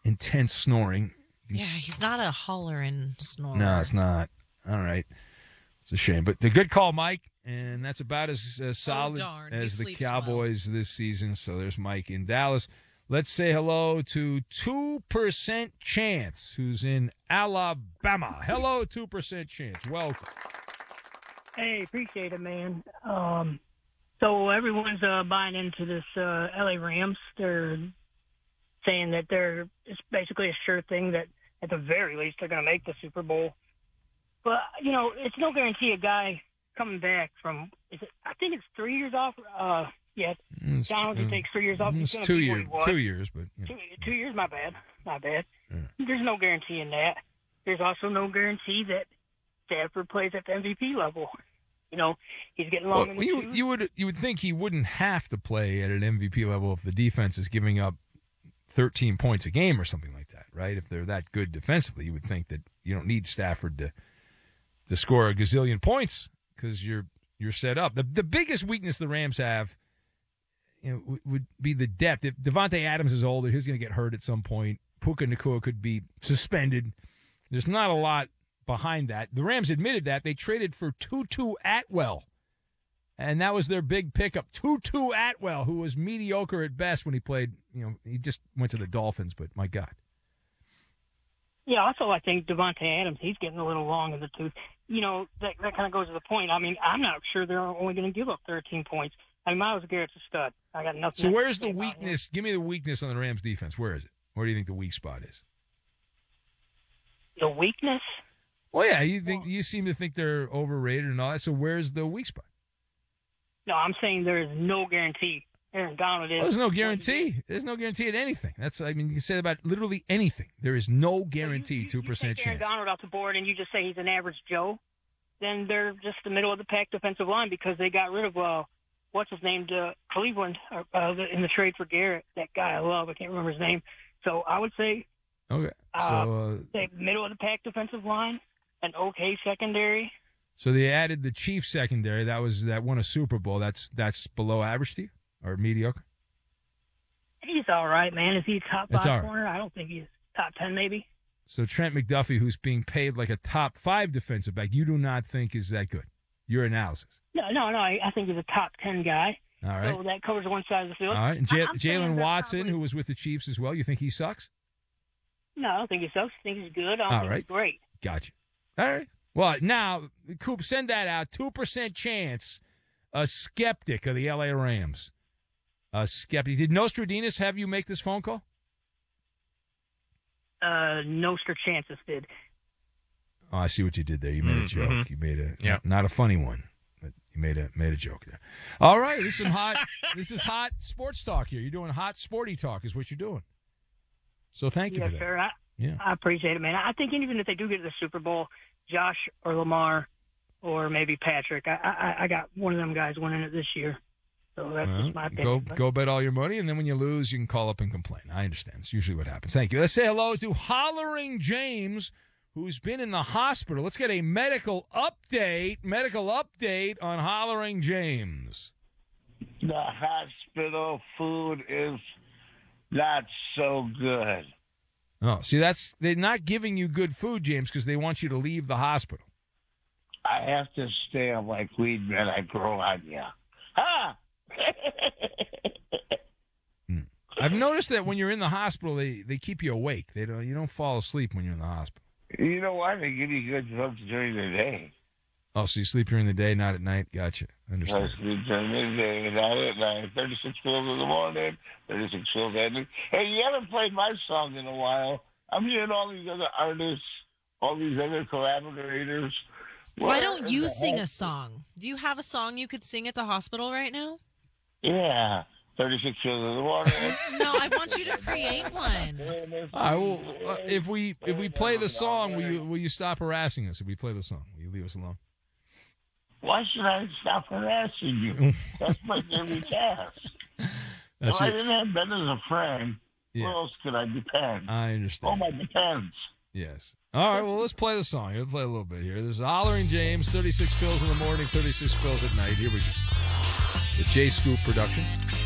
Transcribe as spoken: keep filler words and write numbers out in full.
intense snoring. Yeah, he's not a hollering snorer. No, it's not. All right. It's a shame. But the good call, Mike, and that's about as, as solid oh, darn. as he the Cowboys well. this season. So there's Mike in Dallas. Let's say hello to two percent Chance, who's in Alabama. Hello, two percent Chance. Welcome. Hey, appreciate it, man. Um, so everyone's uh, buying into this uh, L A Rams. They're saying that they're it's basically a sure thing that at the very least they're going to make the Super Bowl. But, you know, it's no guarantee a guy coming back from, is it, I think it's three years off. Uh, yeah, it's, Donaldson uh, takes three years off. It's two years. Two years, but yeah. two, two years. My bad. My bad. Yeah. There's no guarantee in that. There's also no guarantee that Stafford plays at the M V P level. You know, he's getting along well, in the you, tooth. you would you would think he wouldn't have to play at an M V P level if the defense is giving up thirteen points a game or something like that, right? If they're that good defensively, you would think that you don't need Stafford to to score a gazillion points because you're you're set up. The the biggest weakness the Rams have, you know, would be the depth. If Devontae Adams is older, he's going to get hurt at some point. Puka Nacua could be suspended. There's not a lot behind that. The Rams admitted that. They traded for Tutu Atwell, and that was their big pickup. Tutu Atwell, who was mediocre at best when he played. You know, he just went to the Dolphins, but my God. Yeah, also I think Devontae Adams, he's getting a little long in the tooth. You know, that that kind of goes to the point. I mean, I'm not sure they're only going to give up thirteen points. I mean, Myles Garrett's a stud. I got nothing. So where's the weakness? Give me the weakness on the Rams defense. Where is it? Where do you think the weak spot is? The weakness? Well, yeah, you think you seem to think they're overrated and all that. So where's the weak spot? No, I'm saying there is no guarantee. Aaron Donald is. Oh, there's no guarantee. There's no guarantee at anything. That's I mean, you can say about literally anything. There is no guarantee. Two percent chance. Aaron Donald off the board, and you just say he's an average Joe. Then they're just the middle of the pack defensive line because they got rid of uh, what's his name to Cleveland uh, in the trade for Garrett. That guy I love. I can't remember his name. So I would say, okay, uh, so uh, say middle of the pack defensive line, an okay secondary. So they added the Chiefs secondary. That was that won a Super Bowl. That's that's below average to you or mediocre? He's all right, man. Is he top That's five all right. corner? I don't think he's top ten, maybe. So Trent McDuffie, who's being paid like a top five defensive back, you do not think is that good. Your analysis. No, no, no. I, I think he's a top ten guy. All right. So that covers one side of the field. All right. And J- I'm saying Jalen that Watson, probably- who was with the Chiefs as well, you think he sucks? No, I don't think he sucks. I think he's good. I don't All think right. he's great. Gotcha. All right. Well, now, Coop, send that out. two percent chance, a skeptic of the L A Rams. A skeptic. Did Nostradamus have you make this phone call? Uh, Nostradamus did. Oh, I see what you did there. You made a joke. Mm-hmm. You made a Yeah. not a funny one, but you made a made a joke there. All right, this is some hot. This is hot sports talk here. You're doing hot sporty talk, is what you're doing. So thank you Yes, for that. sir. I, Yeah. I appreciate it, man. I think even if they do get to the Super Bowl, Josh or Lamar or maybe Patrick, I, I, I got one of them guys winning it this year. So that's Well, just my opinion. go But- go bet all your money, and then when you lose, you can call up and complain. I understand. It's usually what happens. Thank you. Let's say hello to Hollering James, who's been in the hospital. Let's get a medical update. Medical update on Hollering James. The hospital food is not so good. Oh, see, that's they're not giving you good food, James, because they want you to leave the hospital. I have to stay on like weed, man. I grow on you. Ha! I've noticed that when you're in the hospital, they, they keep you awake. They don't you don't fall asleep when you're in the hospital. You know why? They give you good drugs during the day. Oh, so you sleep during the day, not at night? Gotcha. I Understand. sleep during the day, not at night. thirty-six pills in the morning, thirty-six pills at night. Hey, you haven't played my song in a while. I'm hearing all these other artists, all these other collaborators. Why Where don't in you the sing heck- a song? Do you have a song you could sing at the hospital right now? Yeah, thirty-six pills in the morning. No, I want you to create one. All right, well, uh, if we if we play the song, will you will you stop harassing us? If we play the song, will you leave us alone? Why should I stop harassing you? That's my daily task. That's if I your- didn't have Ben as a friend, Yeah. where else could I depend? I Oh, understand. my depends. Yes. All right, well, let's play the song. Let's play a little bit here. This is Hollering James, thirty-six pills in the morning, thirty-six pills at night. Here we go. The J Scoop production.